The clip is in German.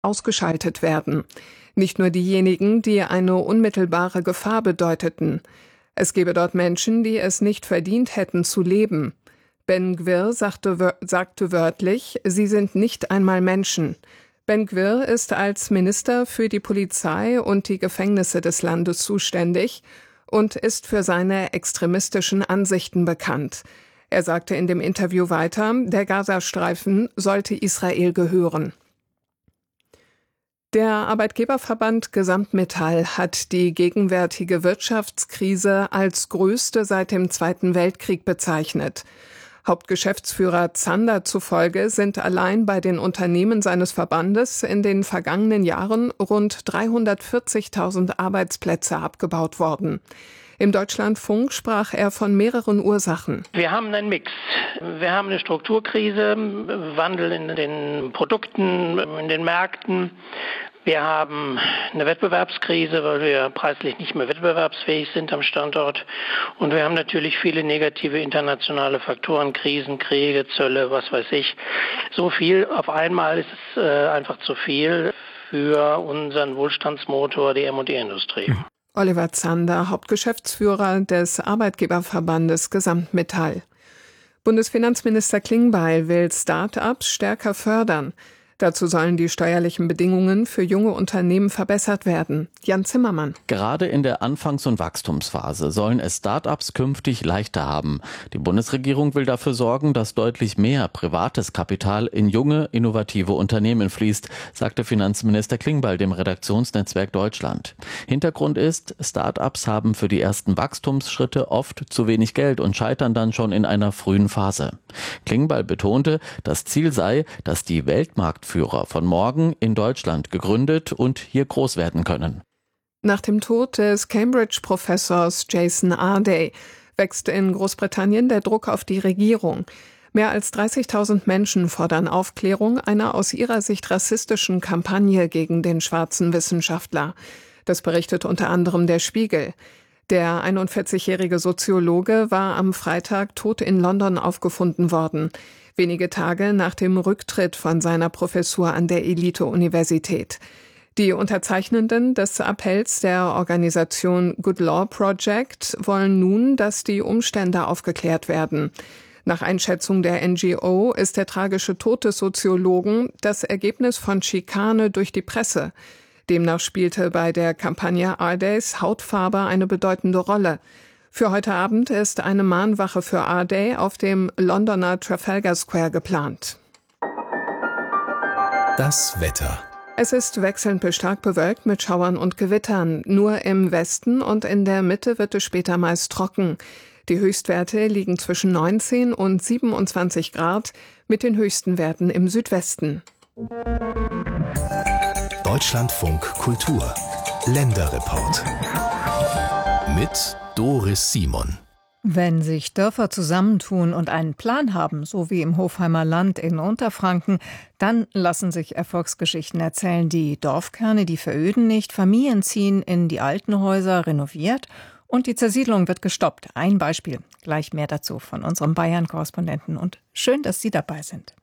ausgeschaltet werden. Nicht nur diejenigen, die eine unmittelbare Gefahr bedeuteten. Es gebe dort Menschen, die es nicht verdient hätten zu leben. Ben Gvir sagte wörtlich, sie sind nicht einmal Menschen. Ben Gvir ist als Minister für die Polizei und die Gefängnisse des Landes zuständig und ist für seine extremistischen Ansichten bekannt. Er sagte in dem Interview weiter, der Gazastreifen sollte Israel gehören. Der Arbeitgeberverband Gesamtmetall hat die gegenwärtige Wirtschaftskrise als größte seit dem Zweiten Weltkrieg bezeichnet. Hauptgeschäftsführer Zander zufolge sind allein bei den Unternehmen seines Verbandes in den vergangenen Jahren rund 340.000 Arbeitsplätze abgebaut worden. Im Deutschlandfunk sprach er von mehreren Ursachen. Wir haben einen Mix. Wir haben eine Strukturkrise, Wandel in den Produkten, in den Märkten. Wir haben eine Wettbewerbskrise, weil wir preislich nicht mehr wettbewerbsfähig sind am Standort. Und wir haben natürlich viele negative internationale Faktoren, Krisen, Kriege, Zölle, was weiß ich. So viel auf einmal ist es einfach zu viel für unseren Wohlstandsmotor, die M&E-Industrie. Oliver Zander, Hauptgeschäftsführer des Arbeitgeberverbandes Gesamtmetall. Bundesfinanzminister Klingbeil will Start-ups stärker fördern. Dazu sollen die steuerlichen Bedingungen für junge Unternehmen verbessert werden. Jan Zimmermann. Gerade in der Anfangs- und Wachstumsphase sollen es Start-ups künftig leichter haben. Die Bundesregierung will dafür sorgen, dass deutlich mehr privates Kapital in junge, innovative Unternehmen fließt, sagte Finanzminister Klingbeil dem Redaktionsnetzwerk Deutschland. Hintergrund ist, Start-ups haben für die ersten Wachstumsschritte oft zu wenig Geld und scheitern dann schon in einer frühen Phase. Klingbeil betonte, das Ziel sei, dass die Weltmarktführer von morgen in Deutschland gegründet und hier groß werden können. Nach dem Tod des Cambridge-Professors Jason Arday wächst in Großbritannien der Druck auf die Regierung. Mehr als 30.000 Menschen fordern Aufklärung einer aus ihrer Sicht rassistischen Kampagne gegen den schwarzen Wissenschaftler. Das berichtet unter anderem der Spiegel. Der 41-jährige Soziologe war am Freitag tot in London aufgefunden worden, wenige Tage nach dem Rücktritt von seiner Professur an der Elite-Universität. Die Unterzeichnenden des Appells der Organisation Good Law Project wollen nun, dass die Umstände aufgeklärt werden. Nach Einschätzung der NGO ist der tragische Tod des Soziologen das Ergebnis von Schikane durch die Presse. Demnach spielte bei der Kampagne Ardays Hautfarbe eine bedeutende Rolle. Für heute Abend ist eine Mahnwache für Arday auf dem Londoner Trafalgar Square geplant. Das Wetter. Es ist wechselnd bis stark bewölkt mit Schauern und Gewittern. Nur im Westen und in der Mitte wird es später meist trocken. Die Höchstwerte liegen zwischen 19 und 27 Grad, mit den höchsten Werten im Südwesten. Deutschlandfunk Kultur. Länderreport. Mit Doris Simon. Wenn sich Dörfer zusammentun und einen Plan haben, so wie im Hofheimer Land in Unterfranken, dann lassen sich Erfolgsgeschichten erzählen. Die Dorfkerne, die veröden nicht, Familien ziehen in die alten Häuser, renoviert und die Zersiedlung wird gestoppt. Ein Beispiel, gleich mehr dazu von unserem Bayern-Korrespondenten und schön, dass Sie dabei sind.